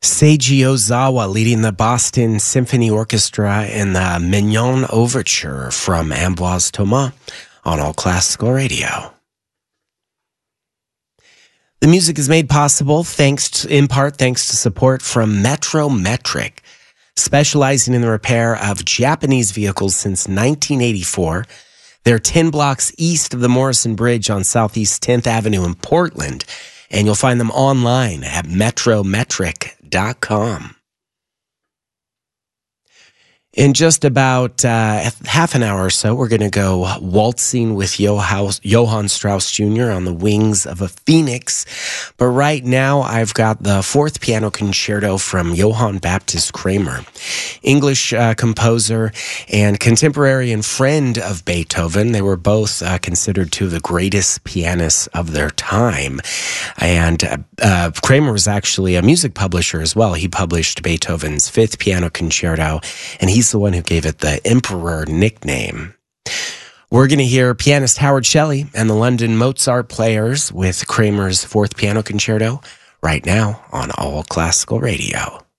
Seiji Ozawa leading the Boston Symphony Orchestra in the Mignon Overture from Ambroise Thomas on All Classical Radio. The music is made possible in part thanks to support from Metrometric, specializing in the repair of Japanese vehicles since 1984. They're 10 blocks east of the Morrison Bridge on Southeast 10th Avenue in Portland, and you'll find them online at metrometric.com. In just about half an hour or so, we're going to go waltzing with Johann Strauss Jr. on the wings of a phoenix. But right now, I've got the fourth piano concerto from Johann Baptist Kramer, English composer and contemporary and friend of Beethoven. They were both considered two of the greatest pianists of their time. And Kramer was actually a music publisher as well. He published Beethoven's Fifth Piano Concerto, and he's the one who gave it the Emperor nickname. We're going to hear pianist Howard Shelley and the London Mozart Players with Kramer's Fourth Piano Concerto right now on All Classical Radio.